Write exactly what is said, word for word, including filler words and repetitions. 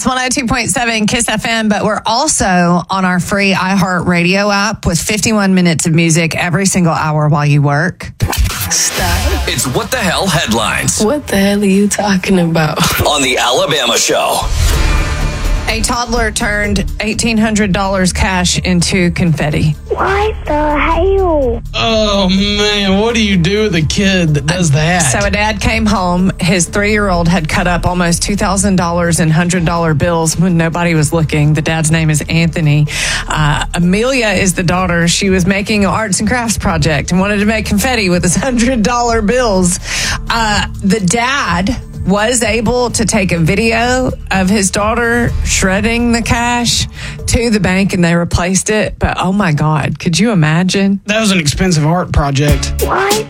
It's one oh two point seven Kiss F M, but we're also on our free iHeartRadio app with fifty-one minutes of music every single hour while you work. Stop. It's What the Hell Headlines. What the hell are you talking about? On the Alabama Show. A toddler turned eighteen hundred dollars cash into confetti. What the hell? Oh, man, what do you do with a kid that does that? So a dad came home. His three-year-old had cut up almost two thousand dollars in one hundred dollar bills when nobody was looking. The dad's name is Anthony. Uh, Amelia is the daughter. She was making an arts and crafts project and wanted to make confetti with his one hundred dollar bills. Uh, the dad was able to take a video of his daughter shredding the cash to the bank, and they replaced it. But oh my God, could you imagine? That was an expensive art project. What